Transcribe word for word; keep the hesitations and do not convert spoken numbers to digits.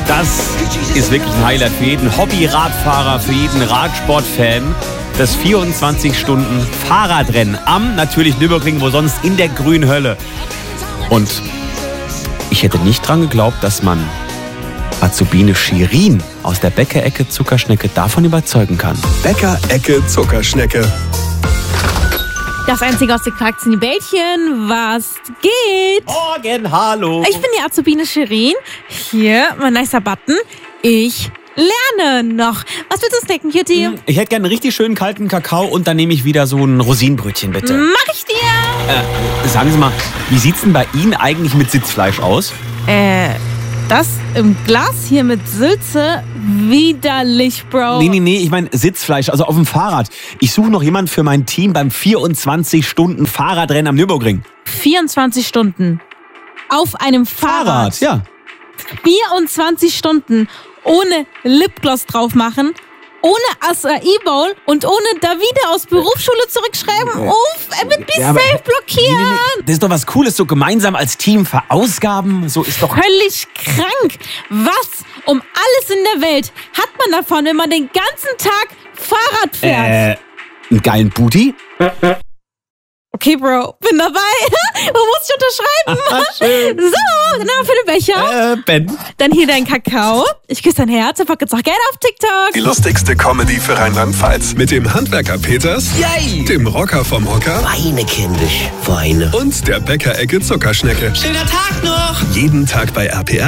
Das ist wirklich ein Highlight für jeden Hobby-Radfahrer, für jeden Radsport-Fan. Das vierundzwanzig Stunden Fahrradrennen am natürlich Nürburgring, wo sonst in der grünen Hölle. Und ich hätte nicht dran geglaubt, dass man Azubine Shirin aus der Bäckerecke Zuckerschnecke davon überzeugen kann. Bäckerecke Zuckerschnecke. Das einzige aus den Praxen Bällchen, was geht? Morgen, hallo. Ich bin die Azubine Shirin. Hier, mein nicer Button. Ich lerne noch. Was willst du snacken, Cutie? Ich hätte gerne einen richtig schönen kalten Kakao und dann nehme ich wieder so ein Rosinenbrötchen, bitte. Mach ich dir. Äh, sagen Sie mal, wie sieht's denn bei Ihnen eigentlich mit Sitzfleisch aus? Äh, das im Glas hier mit Sülze? Widerlich, Bro. Nee, nee, nee, ich meine Sitzfleisch, also auf dem Fahrrad. Ich suche noch jemanden für mein Team beim vierundzwanzig Stunden Fahrradrennen am Nürburgring. vierundzwanzig Stunden. Auf einem Fahrrad. Fahrrad, ja. vierundzwanzig Stunden ohne Lipgloss drauf machen, ohne Acai-Bowl und ohne Davide aus Berufsschule zurückschreiben. Uff, er wird mich Ja, aber- safe blockieren. Nee, nee, nee. Das ist doch was Cooles, so gemeinsam als Team verausgaben. So ist doch... Völlig krank. Was um alles in der Welt hat man davon, wenn man den ganzen Tag Fahrrad fährt? Äh, einen geilen Booty? Okay, Bro, bin dabei. Wo muss ich unterschreiben? Ah, schön. So, dann für den Becher. Äh, Ben. Dann hier dein Kakao. Ich küsse dein Herz und pack jetzt auch Geld auf TikTok. Die lustigste Comedy für Rheinland-Pfalz. Mit dem Handwerker Peters, Yay! dem Rocker vom Hocker Weine, kindisch, Weine. und der Bäckerecke Zuckerschnecke. Schöner Tag noch! Jeden Tag bei R P R.